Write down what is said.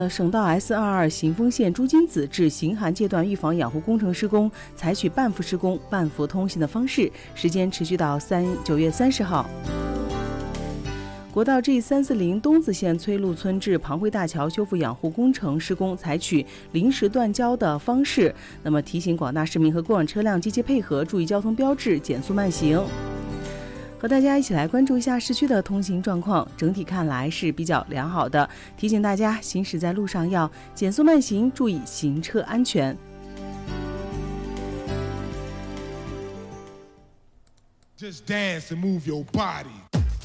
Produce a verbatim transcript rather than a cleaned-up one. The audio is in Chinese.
呃，省道 S 二二行丰线朱金子至行韩阶段预防养护工程施工，采取半幅施工、半幅通行的方式，时间持续到三九月三十号。国道 G 三四零东子线崔路村至庞汇大桥修复养护工程施工，采取临时断交的方式。那么提醒广大市民和过往车辆积极配合，注意交通标志，减速慢行。和大家一起来关注一下市区的通行状况，整体看来是比较良好的。提醒大家行驶在路上要减速慢行，注意行车安全。 Just dance and move your body.